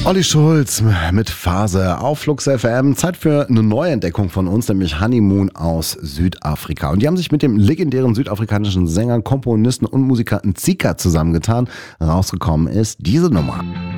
Olli Schulz mit Phase auf Flux FM. Zeit für eine Neuentdeckung von uns, nämlich Honeymoon aus Südafrika. Und die haben sich mit dem legendären südafrikanischen Sänger, Komponisten und Musiker Ntsika zusammengetan. Rausgekommen ist diese Nummer.